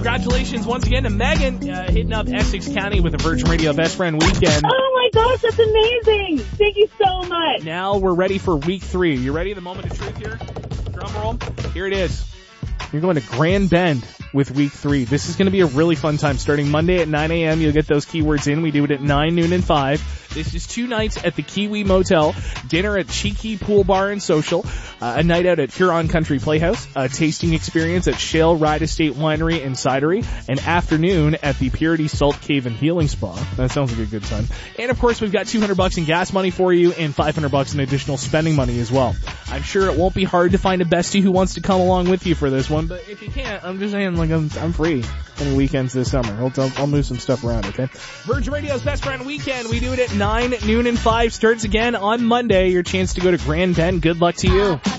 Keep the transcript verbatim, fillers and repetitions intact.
Congratulations once again to Megan, uh, hitting up Essex County with the Virgin Radio Best Friend Weekend. Oh my gosh, that's amazing. Thank you so much. Now we're ready for week three. You ready? The moment of truth here? Drum roll. Here it is. You're going to Grand Bend with week three. This is going to be a really fun time. Starting Monday at nine a.m., you'll get those keywords in. We do it at nine, noon, and five. This is two nights at the Kiwi Motel, dinner at Cheeky Pool Bar and Social, uh, a night out at Huron Country Playhouse, a tasting experience at Shale Ride Estate Winery and Cidery, an afternoon at the Purity Salt Cave and Healing Spa. That sounds like a good time. And of course, we've got two hundred bucks in gas money for you and five hundred bucks in additional spending money as well. I'm sure it won't be hard to find a bestie who wants to come along with you for this one, but if you can't, I'm just saying, like, I'm, I'm free any weekends this summer. I'll, I'll, I'll move some stuff around, okay? Virgin Radio's Best Friend Weekend. We do it at nine, noon, and five. Starts again on Monday. Your chance to go to Grand Bend. Good luck to you.